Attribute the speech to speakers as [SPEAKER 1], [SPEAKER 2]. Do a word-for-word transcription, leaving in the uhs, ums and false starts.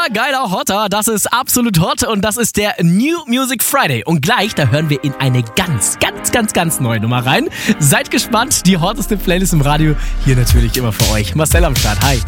[SPEAKER 1] geiler Hotter, das ist absolut hot und das ist der New Music Friday. Und gleich, da hören wir in eine ganz, ganz, ganz, ganz neue Nummer rein. Seid gespannt, die hotteste Playlist im Radio, hier natürlich immer für euch. Marcel am Start, hi.